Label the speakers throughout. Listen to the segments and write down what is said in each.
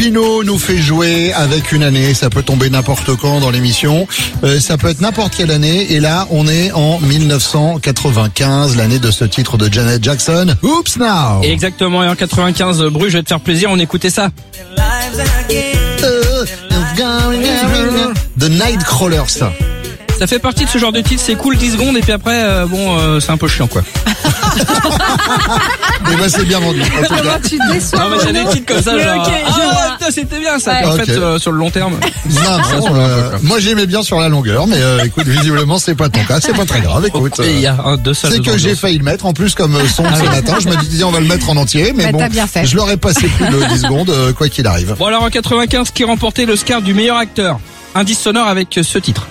Speaker 1: Pino nous fait jouer avec une année, ça peut tomber n'importe quand dans l'émission, ça peut être n'importe quelle année, et là on est en 1995, l'année de ce titre de Janet Jackson, Oops Now.
Speaker 2: Exactement, et en 95, Bru, je vais te faire plaisir, on écoutait ça.
Speaker 1: The Nightcrawlers.
Speaker 2: Ça fait partie de ce genre de titre, c'est cool 10 secondes et puis après, c'est un peu chiant quoi.
Speaker 1: Et ben c'est bien vendu. En tout cas.
Speaker 3: Tu te déçois.
Speaker 2: Non mais j'ai des titres comme ça genre, putain, c'était bien ça.
Speaker 3: Ouais.
Speaker 2: En
Speaker 1: Ok.
Speaker 2: fait, sur le long terme.
Speaker 1: Non, moi j'aimais bien sur la longueur, mais écoute, visiblement c'est pas ton cas, c'est pas très grave, écoute.
Speaker 2: Et il y a deux salles.
Speaker 1: C'est que j'ai failli le mettre en plus comme son ce matin, je me disais on va le mettre en entier, mais
Speaker 3: Bah,
Speaker 1: bon,
Speaker 3: t'as bien fait.
Speaker 1: je l'aurais passé plus de 10 secondes, quoi qu'il arrive.
Speaker 2: Bon alors en 95, qui remportait l'Oscar du meilleur acteur? Indice sonore avec ce titre.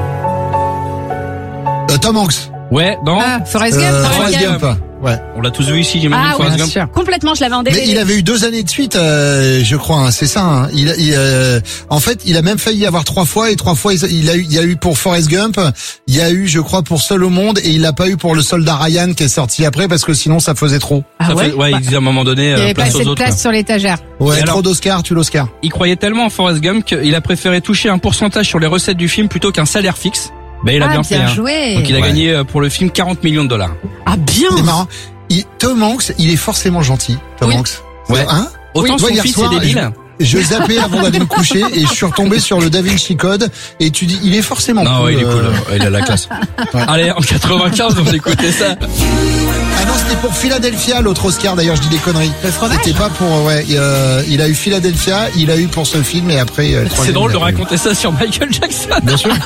Speaker 1: Tom Hanks.
Speaker 2: Ouais, dans.
Speaker 3: Ah, Forrest Gump.
Speaker 2: Forrest Gump.
Speaker 1: Ouais.
Speaker 2: On l'a tous vu ici, j'imagine.
Speaker 3: Ah oui,
Speaker 2: Forrest
Speaker 3: bien
Speaker 2: Gump.
Speaker 3: sûr.
Speaker 4: Complètement, je l'avais en DVD.
Speaker 1: Mais il avait eu 2 années de suite, je crois, hein, c'est ça. Hein. En fait, il a même failli y avoir 3 fois, et 3 fois il y a eu pour Forrest Gump, il y a eu, je crois, pour Seul au monde, et il l'a pas eu pour Le Soldat Ryan qui est sorti après parce que sinon ça faisait trop.
Speaker 3: Ah
Speaker 2: Ça
Speaker 3: ouais.
Speaker 2: fait, ouais, il disait à un moment donné,
Speaker 3: Il n'y avait pas
Speaker 2: place
Speaker 3: assez
Speaker 2: aux
Speaker 3: de
Speaker 2: autres.
Speaker 3: place
Speaker 2: quoi.
Speaker 3: sur l'étagère.
Speaker 1: Ouais,
Speaker 2: Et alors
Speaker 1: trop d'Oscar, tu l'Oscar.
Speaker 2: Il croyait tellement en Forrest Gump qu'il a préféré toucher un pourcentage sur les recettes du film plutôt qu'un salaire fixe. Ben il a bien fait. Hein.
Speaker 3: joué.
Speaker 2: Donc il a
Speaker 1: Ouais.
Speaker 2: gagné pour le film 40 millions de dollars.
Speaker 3: Ah bien.
Speaker 1: C'est marrant. Tom Hanks, il est forcément gentil. Tom
Speaker 2: Oui.
Speaker 1: Hanks.
Speaker 2: Ouais.
Speaker 1: Hein?
Speaker 2: Autant
Speaker 1: Oui.
Speaker 2: son
Speaker 1: Moi, hier
Speaker 2: fils
Speaker 1: soir,
Speaker 2: est débile.
Speaker 1: Je zappais avant d'aller me coucher et je suis retombé sur le Da Vinci Code et tu dis, il est forcément
Speaker 2: Non,
Speaker 1: cool.
Speaker 2: ouais, il est cool. Il a la classe.
Speaker 1: Ouais.
Speaker 2: Allez, en 95, on écoutait ça.
Speaker 1: Ah non, c'était pour Philadelphia, l'autre Oscar. D'ailleurs, je dis des conneries.
Speaker 3: Le fromage.
Speaker 1: C'était pas pour, il a eu Philadelphia, il a eu pour ce film et après,
Speaker 2: C'est drôle de
Speaker 1: il a pas eu.
Speaker 2: raconter ça sur Michael Jackson.
Speaker 1: Bien sûr.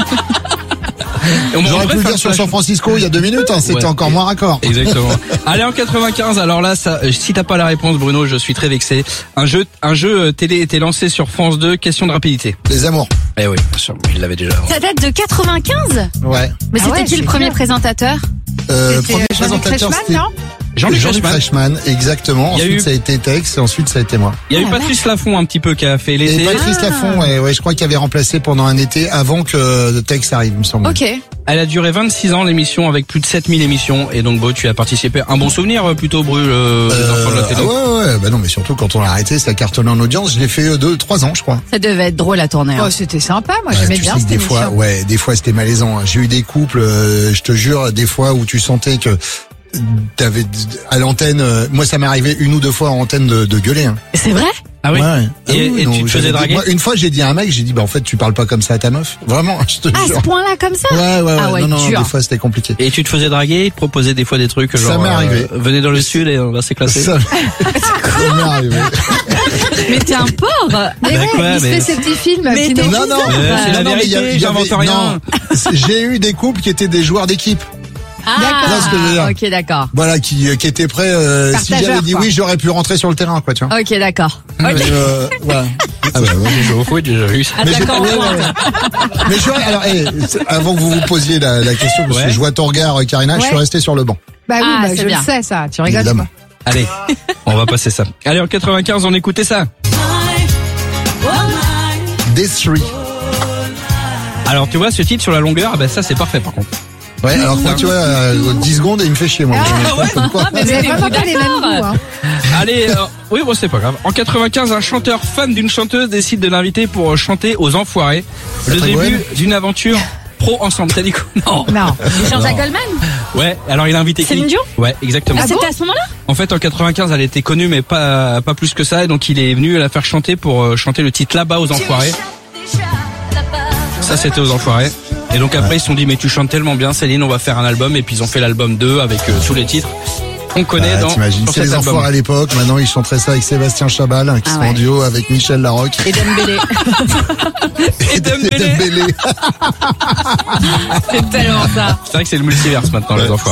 Speaker 2: Et on
Speaker 1: J'aurais
Speaker 2: devrait
Speaker 1: pu le
Speaker 2: faire
Speaker 1: dire sur
Speaker 2: ça.
Speaker 1: San Francisco il y a 2 minutes, hein, c'était
Speaker 2: Ouais.
Speaker 1: encore moins raccord.
Speaker 2: Exactement. Allez, en 95, alors là, ça, si t'as pas la réponse, Bruno, je suis très vexé. Un jeu télé était lancé sur France 2, question de rapidité.
Speaker 1: Les amours.
Speaker 2: Eh oui, bien sûr, il l'avait déjà.
Speaker 4: Ça date de 95.
Speaker 1: Ouais.
Speaker 4: Mais
Speaker 3: Ah
Speaker 4: c'était
Speaker 3: ouais,
Speaker 4: qui le
Speaker 3: c'est
Speaker 4: premier
Speaker 3: clair.
Speaker 4: présentateur?
Speaker 1: Premier
Speaker 3: C'était Jean-Luc
Speaker 1: présentateur,
Speaker 3: Reichmann,
Speaker 1: c'était
Speaker 3: non?
Speaker 2: Jean-Luc Reichmann.
Speaker 1: Reichmann, exactement.
Speaker 2: Il y a
Speaker 1: Ensuite,
Speaker 2: eu-
Speaker 1: ça a été Tex, et ensuite, ça a été moi.
Speaker 2: Il y a eu
Speaker 3: Ah,
Speaker 2: Patrice Laffont un petit peu qui a fait
Speaker 1: Et
Speaker 2: l'été.
Speaker 1: Patrice Laffont, ouais, je crois qu'il avait remplacé pendant un été avant que Tex arrive, il me semble.
Speaker 4: Ok.
Speaker 2: Elle a duré 26 ans l'émission avec plus de 7000 émissions et donc tu as participé. Un bon souvenir plutôt Bru des enfants de la télé.
Speaker 1: Ouais, bah non, mais surtout quand on l'a arrêté, ça cartonnait en audience. Je l'ai fait 3 ans, je crois.
Speaker 4: Ça devait être drôle à tourner.
Speaker 3: Oh, c'était sympa. Moi,
Speaker 1: Ouais,
Speaker 3: j'aimais
Speaker 1: tu
Speaker 3: bien
Speaker 1: sais que
Speaker 3: cette
Speaker 1: des fois,
Speaker 3: émission.
Speaker 1: des fois c'était malaisant. J'ai eu des couples, je te jure, des fois où tu sentais que t'avais à l'antenne. Moi, ça m'est arrivé 1 ou 2 fois en antenne de gueuler. Hein.
Speaker 4: C'est vrai?
Speaker 2: Ah oui.
Speaker 1: Ouais.
Speaker 2: Et tu te
Speaker 1: j'avais
Speaker 2: faisais
Speaker 1: dit-
Speaker 2: draguer?
Speaker 1: Moi, une fois, j'ai dit à un mec, j'ai dit, bah en fait, tu parles pas comme ça à ta meuf. Vraiment, je te
Speaker 4: À ce
Speaker 1: jure.
Speaker 4: point-là, comme ça?
Speaker 1: Ouais,
Speaker 4: Ah ouais,
Speaker 1: non,
Speaker 4: dur.
Speaker 1: des fois c'était compliqué.
Speaker 2: Et tu te faisais draguer, ils te proposaient des fois des trucs genre
Speaker 1: Ça m'est arrivé.
Speaker 2: venez dans le sud et on va s'éclasser.
Speaker 1: Ça m'est arrivé.
Speaker 4: Mais t'es un porc!
Speaker 3: Mais
Speaker 2: Bah
Speaker 3: ouais,
Speaker 2: quoi,
Speaker 3: il se
Speaker 2: mais-
Speaker 3: fait ces petits films.
Speaker 4: Mais
Speaker 3: qui
Speaker 4: t'es-
Speaker 3: nous-
Speaker 1: Non, non,
Speaker 2: c'est la
Speaker 1: non, mais
Speaker 2: vérité, j'invente rien.
Speaker 1: non. J'ai eu des couples qui étaient des joueurs d'équipe.
Speaker 4: Ah,
Speaker 1: Voilà ce que je veux dire.
Speaker 4: ok, d'accord.
Speaker 1: Voilà, qui étaient prêts, si
Speaker 3: Partageurs,
Speaker 1: j'avais dit
Speaker 3: quoi.
Speaker 1: oui, j'aurais pu rentrer sur le terrain, quoi, tu vois.
Speaker 4: Ok, d'accord.
Speaker 1: Mais, voilà.
Speaker 2: Ah bah ouais, je au foot, j'ai déjà vu ça.
Speaker 1: Mais j'ai
Speaker 4: Attaquant
Speaker 1: pas-
Speaker 4: en pointe.
Speaker 1: Mais je, alors, avant que vous vous posiez la question, parce
Speaker 2: Ouais.
Speaker 1: que je vois ton regard, Karina, je suis
Speaker 3: Ouais.
Speaker 1: resté sur le banc.
Speaker 3: Bah oui,
Speaker 4: Ah,
Speaker 3: bah,
Speaker 4: c'est
Speaker 3: je
Speaker 4: bien.
Speaker 3: le sais, ça. Tu rigoles
Speaker 1: Évidemment.
Speaker 3: pas.
Speaker 2: Allez, on va passer ça. Allez, en 95, on écoutait ça.
Speaker 1: D3.
Speaker 2: Alors, tu vois, ce titre sur la longueur, ah bah ça c'est parfait par contre.
Speaker 1: Ouais, alors moi, tu vois, 10 secondes et il me fait chier, moi. Comme quoi.
Speaker 3: Mais vous avez vraiment pas les mêmes
Speaker 4: d'accord.
Speaker 3: goûts, hein.
Speaker 2: Allez, oui, bon, c'est pas grave. En 95, un chanteur fan d'une chanteuse décide de l'inviter pour chanter aux Enfoirés. Le
Speaker 1: Patrick
Speaker 2: début
Speaker 1: Bruel
Speaker 2: d'une aventure pro ensemble. T'as dit quoi? Non.
Speaker 3: Non.
Speaker 4: Jean-Jacques Goldman?
Speaker 2: Ouais, alors il a invité
Speaker 4: Céline
Speaker 2: qui?
Speaker 4: Dion?
Speaker 2: Ouais, exactement.
Speaker 4: Ah, c'était à ce moment-là?
Speaker 2: En fait, en 95, elle était connue, mais pas plus que ça. Et donc, il est venu la faire chanter pour chanter le titre Là-bas aux Enfoirés. Ça, c'était aux Enfoirés. Et donc après, ils se sont dit, mais tu chantes tellement bien, Céline, on va faire un album. Et puis, ils ont fait l'album 2 avec tous les titres qu'on connaît dans
Speaker 1: T'imagines,
Speaker 2: sur
Speaker 1: c'est
Speaker 2: cet
Speaker 1: les
Speaker 2: album.
Speaker 1: Enfoirés à l'époque. Maintenant, ils chanteraient ça avec Sébastien Chabal, qui
Speaker 4: Ah
Speaker 1: sont
Speaker 4: ouais.
Speaker 1: en duo avec Michel Larocque.
Speaker 4: Et Dembélé.
Speaker 2: Et Dembélé.
Speaker 1: Dembélé.
Speaker 4: C'est tellement ça.
Speaker 2: C'est vrai que c'est le multiverse maintenant, les Enfoirés.